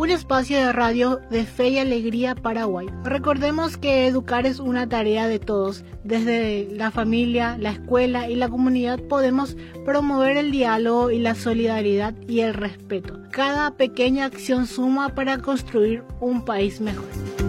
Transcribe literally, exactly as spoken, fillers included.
un espacio de radio de Fe y Alegría Paraguay. Recordemos que educar es una tarea de todos. Desde la familia, la escuela y la comunidad podemos promover el diálogo y la solidaridad y el respeto. Cada pequeña acción suma para construir un país mejor.